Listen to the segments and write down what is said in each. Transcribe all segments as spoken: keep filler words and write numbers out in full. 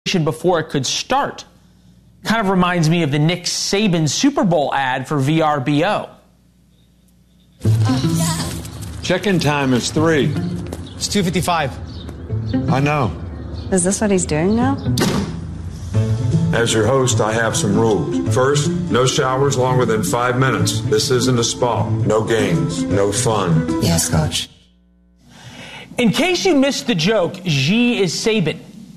before it could start. Kind of reminds me of the Nick Saban Super Bowl ad for V R B O. Check-in time is three. It's two fifty-five. I know. Is this what he's doing now? As your host, I have some rules. First, no showers longer than five minutes. This isn't a spa. No games, no fun. Yes, Coach. In case you missed the joke, Xi is Saban.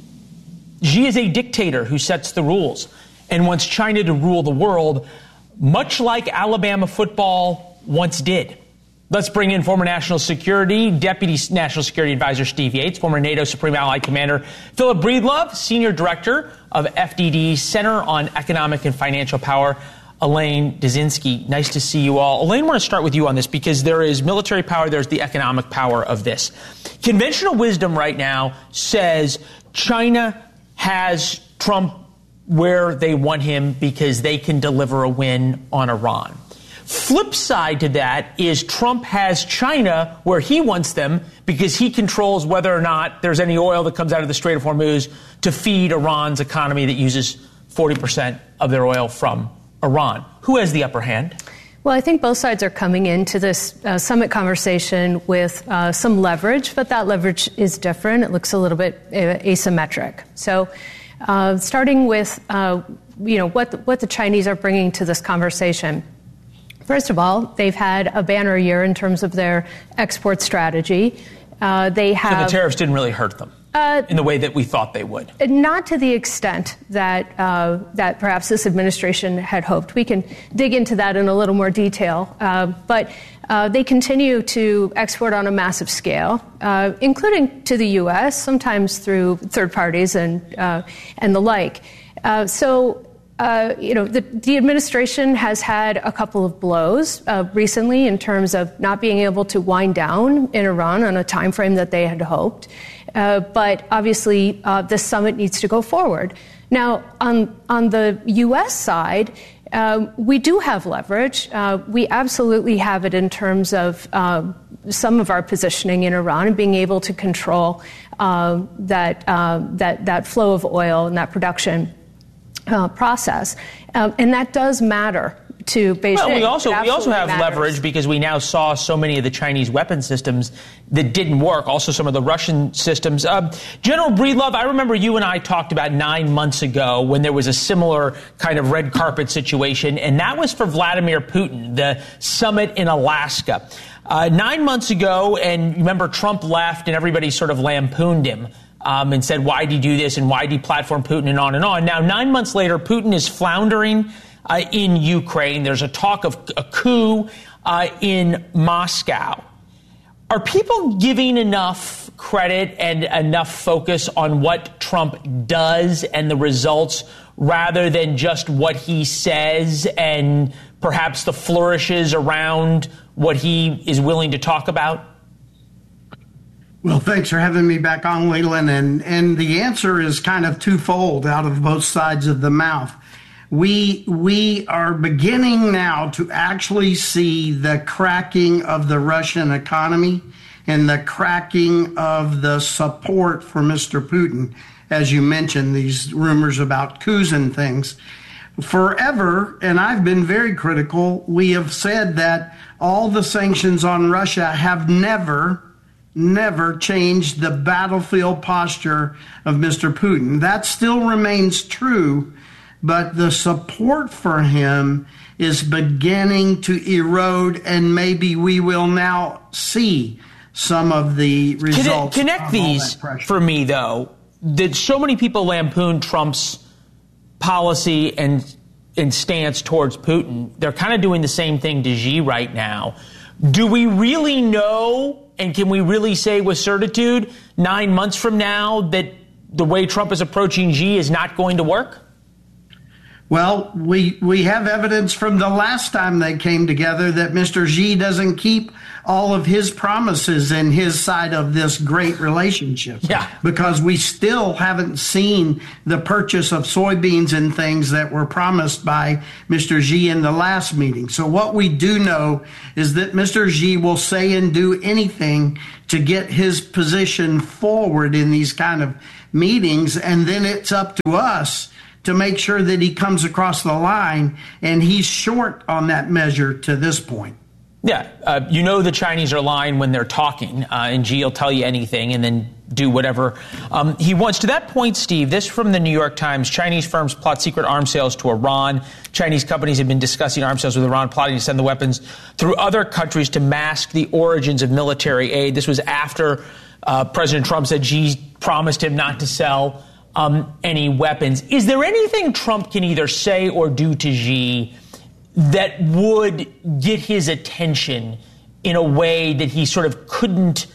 Xi is a dictator who sets the rules and wants China to rule the world, much like Alabama football once did. Let's bring in former National Security, Deputy National Security Advisor Steve Yates, former NATO Supreme Allied Commander Philip Breedlove, Senior Director of F D D's Center on Economic and Financial Power, Elaine Dzyzinski. Nice to see you all. Elaine, I want to start with you on this because there is military power, there's the economic power of this. Conventional wisdom right now says China has Trump where they want him because they can deliver a win on Iran. Flip side to that is Trump has China where he wants them because he controls whether or not there's any oil that comes out of the Strait of Hormuz to feed Iran's economy that uses forty percent of their oil from Iran. Who has the upper hand? Well, I think both sides are coming into this uh, summit conversation with uh, some leverage, but that leverage is different. It looks a little bit uh, asymmetric. So uh, starting with, uh, you know, what the, what the Chinese are bringing to this conversation. First of all, they've had a banner year in terms of their export strategy. Uh, they have. So the tariffs didn't really hurt them uh, in the way that we thought they would. Not to the extent that uh, that perhaps this administration had hoped. We can dig into that in a little more detail. Uh, but uh, they continue to export on a massive scale, uh, including to the U S, sometimes through third parties and uh, and the like. Uh, so. Uh, you know, the, the administration has had a couple of blows uh, recently in terms of not being able to wind down in Iran on a time frame that they had hoped. Uh, but obviously, uh, this summit needs to go forward. Now, on on the U S side, uh, we do have leverage. Uh, we absolutely have it in terms of uh, some of our positioning in Iran and being able to control uh, that uh, that that flow of oil and that production. Uh, process, um, and that does matter to Beijing. Well, we also we also have matters. leverage because we now saw so many of the Chinese weapon systems that didn't work. Also, some of the Russian systems. Uh, General Breedlove, I remember you and I talked about nine months ago when there was a similar kind of red carpet situation, and that was for Vladimir Putin, the summit in Alaska. Uh, nine months ago, and remember Trump left, and everybody sort of lampooned him. Um, and said, why do you do this and why do you platform Putin and on and on. Now, nine months later, Putin is floundering uh, in Ukraine. There's a talk of a coup uh, in Moscow. Are people giving enough credit and enough focus on what Trump does and the results rather than just what he says and perhaps the flourishes around what he is willing to talk about? Well, thanks for having me back on, Leland. And, and the answer is kind of twofold out of both sides of the mouth. We, we are beginning now to actually see the cracking of the Russian economy and the cracking of the support for Mister Putin. As you mentioned, these rumors about coups and things. Forever, and I've been very critical, we have said that all the sanctions on Russia have never never changed the battlefield posture of Mister Putin. That still remains true, but the support for him is beginning to erode, and maybe we will now see some of the results. Connect these for me, though. Did so many people lampoon Trump's policy and, and stance towards Putin? They're kind of doing the same thing to Xi right now. Do we really know, and can we really say with certitude, nine months from now, that the way Trump is approaching Xi is not going to work? Well, we we have evidence from the last time they came together that Mister Xi doesn't keep all of his promises in his side of this great relationship. Yeah. Because we still haven't seen the purchase of soybeans and things that were promised by Mister Xi in the last meeting. So what we do know is that Mister Xi will say and do anything to get his position forward in these kind of meetings, and then it's up to us to make sure that he comes across the line, and he's short on that measure to this point. Yeah, uh, you know the Chinese are lying when they're talking, uh, and Xi will tell you anything and then do whatever um, he wants. To that point, Steve, this from the New York Times: Chinese firms plot secret arms sales to Iran. Chinese companies have been discussing arms sales with Iran, plotting to send the weapons through other countries to mask the origins of military aid. This was after uh, President Trump said Xi promised him not to sell um, any weapons. Is there anything Trump can either say or do to Xi that would get his attention in a way that he sort of couldn't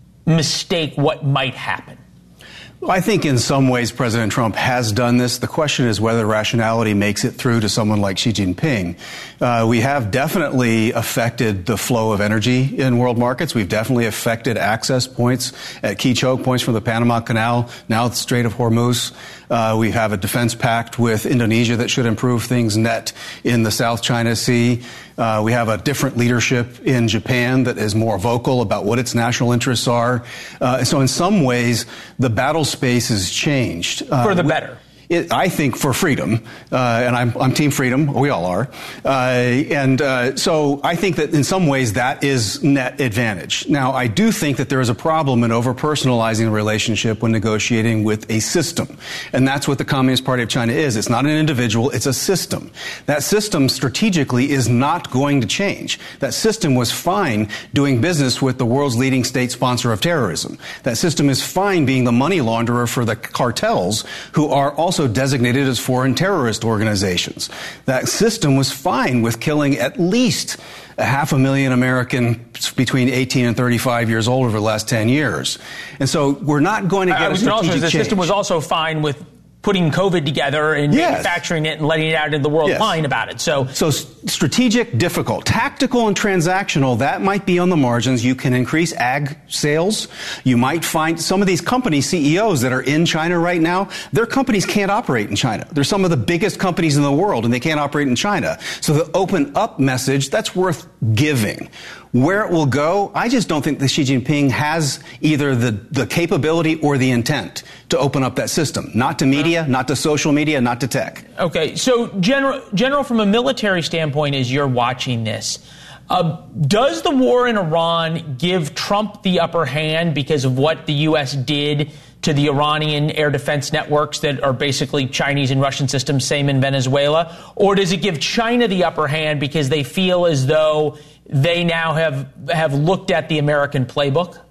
mistake what might happen? Well, I think in some ways President Trump has done this. The question is whether rationality makes it through to someone like Xi Jinping. Uh, we have definitely affected the flow of energy in world markets. We've definitely affected access points at key choke points from the Panama Canal, now the Strait of Hormuz. Uh, we have a defense pact with Indonesia that should improve things net in the South China Sea. Uh, we have a different leadership in Japan that is more vocal about what its national interests are. Uh, so in some ways, the battle space has changed. Uh, For the better. It, I think for freedom, uh, and I'm, I'm team freedom, we all are. Uh, and uh, so I think that in some ways that is net advantage. Now, I do think that there is a problem in over-personalizing a relationship when negotiating with a system. And that's what the Communist Party of China is. It's not an individual, it's a system. That system strategically is not going to change. That system was fine doing business with the world's leading state sponsor of terrorism. That system is fine being the money launderer for the cartels who are also designated as foreign terrorist organizations. That system was fine with killing at least a half a million Americans between eighteen and thirty-five years old over the last ten years. And so we're not going to get I a was strategic also, the change. system was also fine with putting COVID together and yes. manufacturing it and letting it out into the world, yes. lying about it. So, so strategic, difficult. Tactical and transactional, that might be on the margins. You can increase ag sales. You might find some of these company C E Os that are in China right now, their companies can't operate in China. They're some of the biggest companies in the world, and they can't operate in China. So the open up message, that's worth giving. Where it will go, I just don't think that Xi Jinping has either the, the capability or the intent to open up that system. Not to media, not to social media, not to tech. Okay, so General, General, from a military standpoint, as you're watching this, uh, does the war in Iran give Trump the upper hand because of what the U S did to the Iranian air defense networks that are basically Chinese and Russian systems, same in Venezuela? Or does it give China the upper hand because they feel as though they now have have looked at the American playbook?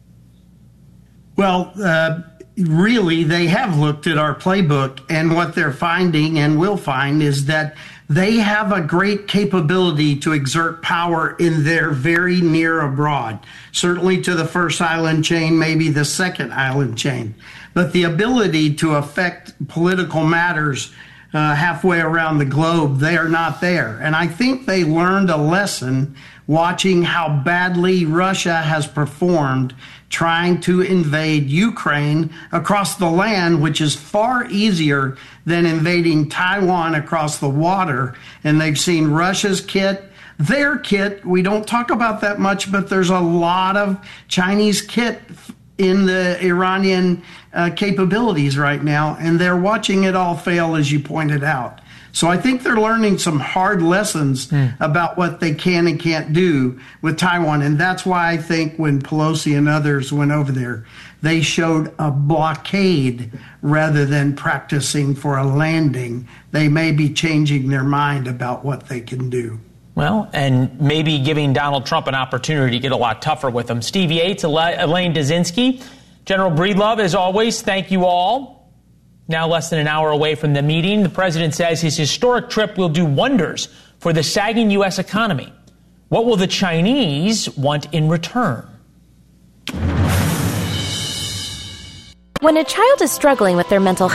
Well, uh, really, they have looked at our playbook, and what they're finding and will find is that they have a great capability to exert power in their very near abroad, certainly to the first island chain, maybe the second island chain. But the ability to affect political matters uh, halfway around the globe, they are not there. And I think they learned a lesson watching how badly Russia has performed trying to invade Ukraine across the land, which is far easier than invading Taiwan across the water. And they've seen Russia's kit, their kit. We don't talk about that much, but there's a lot of Chinese kit in the Iranian uh, capabilities right now, and they're watching it all fail, as you pointed out. So I think they're learning some hard lessons mm. about what they can and can't do with Taiwan. And that's why I think when Pelosi and others went over there, they showed a blockade rather than practicing for a landing. They may be changing their mind about what they can do. Well, and maybe giving Donald Trump an opportunity to get a lot tougher with him. Steve Yates, Elaine Dzyzinski, General Breedlove, as always, thank you all. Now less than an hour away from the meeting, the president says his historic trip will do wonders for the sagging U S economy. What will the Chinese want in return? When a child is struggling with their mental health,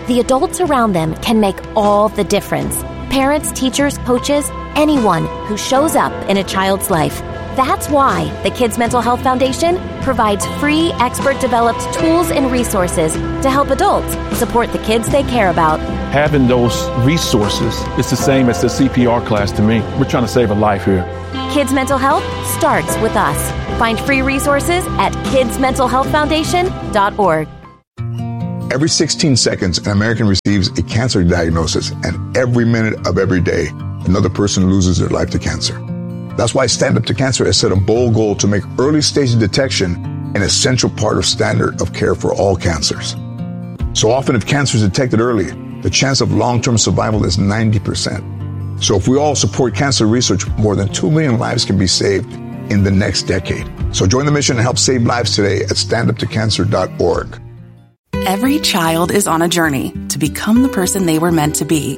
the adults around them can make all the difference. Parents, teachers, coaches, anyone who shows up in a child's life. That's why the Kids Mental Health Foundation provides free, expert-developed tools and resources to help adults support the kids they care about. Having those resources is the same as the C P R class to me. We're trying to save a life here. Kids Mental Health starts with us. Find free resources at kids mental health foundation dot org. Every sixteen seconds, an American receives a cancer diagnosis, and every minute of every day, another person loses their life to cancer. That's why Stand Up to Cancer has set a bold goal to make early stage detection an essential part of standard of care for all cancers. So often, if cancer is detected early, the chance of long-term survival is ninety percent. So if we all support cancer research, more than two million lives can be saved in the next decade. So join the mission and help save lives today at stand up to cancer dot org. Every child is on a journey to become the person they were meant to be.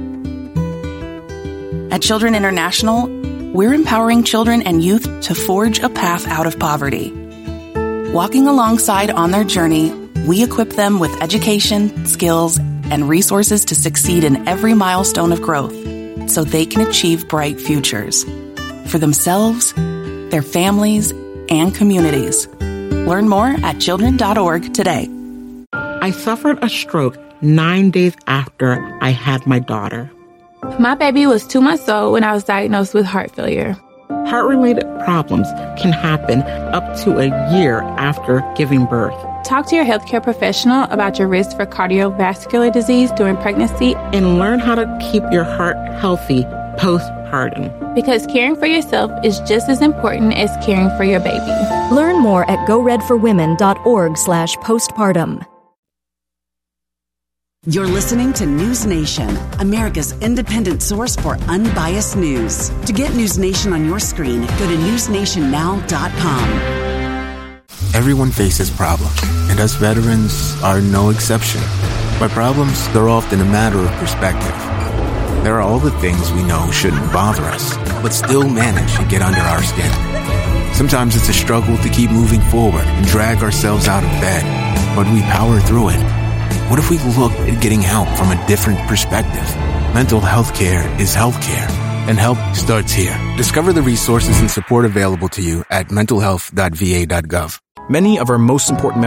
At Children International, we're empowering children and youth to forge a path out of poverty. Walking alongside on their journey, we equip them with education, skills, and resources to succeed in every milestone of growth so they can achieve bright futures for themselves, their families, and communities. Learn more at children dot org today. I suffered a stroke nine days after I had my daughter. My baby was two months old when I was diagnosed with heart failure. Heart-related problems can happen up to a year after giving birth. Talk to your healthcare professional about your risk for cardiovascular disease during pregnancy and learn how to keep your heart healthy postpartum. Because caring for yourself is just as important as caring for your baby. Learn more at go red for women dot org slash postpartum. You're listening to News Nation, America's independent source for unbiased news. To get News Nation on your screen, go to news nation now dot com. Everyone faces problems, and us veterans are no exception. But problems, they're often a matter of perspective. There are all the things we know shouldn't bother us, but still manage to get under our skin. Sometimes it's a struggle to keep moving forward and drag ourselves out of bed, but we power through it. What if we look at getting help from a different perspective? Mental health care is health care, and help starts here. Discover the resources and support available to you at mental health dot v a dot gov. Many of our most important